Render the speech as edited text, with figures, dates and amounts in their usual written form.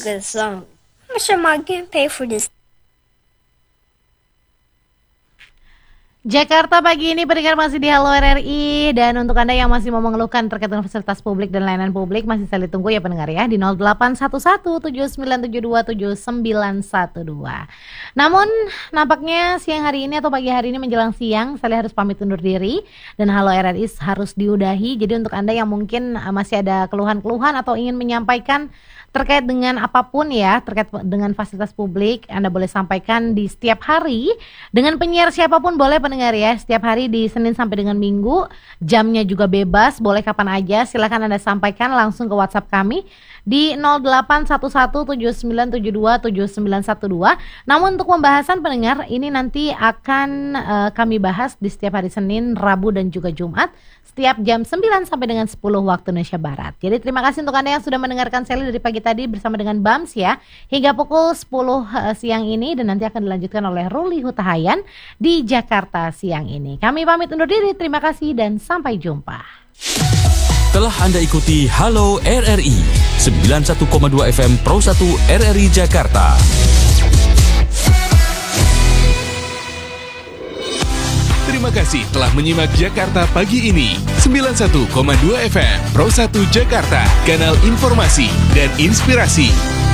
good song. How much am I going to pay for this? Jakarta pagi ini pendengar masih di Halo RRI. Dan untuk Anda yang masih mau mengeluhkan terkait dengan fasilitas publik dan layanan publik, masih saya tunggu ya pendengar ya di 081179727912. Namun nampaknya siang hari ini atau pagi hari ini menjelang siang saya harus pamit undur diri dan Halo RRI harus diudahi. Jadi untuk Anda yang mungkin masih ada keluhan-keluhan atau ingin menyampaikan terkait dengan apapun ya, terkait dengan fasilitas publik, Anda boleh sampaikan di setiap hari dengan penyiar siapapun boleh pendengar ya, setiap hari di Senin sampai dengan Minggu, jamnya juga bebas, boleh kapan aja, silakan Anda sampaikan langsung ke WhatsApp kami di 081179727912. Namun untuk pembahasan pendengar ini nanti akan kami bahas di setiap hari Senin, Rabu dan juga Jumat setiap jam 9 sampai dengan 10 waktu Indonesia Barat. Jadi terima kasih untuk Anda yang sudah mendengarkan Sally dari pagi tadi bersama dengan Bams ya hingga pukul 10 siang ini, dan nanti akan dilanjutkan oleh Ruli Hutahayan di Jakarta siang ini. Kami pamit undur diri, terima kasih dan sampai jumpa. Telah Anda ikuti Halo RRI 91,2 FM Pro 1 RRI Jakarta. Terima kasih telah menyimak Jakarta pagi ini. 91,2 FM Pro 1 Jakarta, kanal informasi dan inspirasi.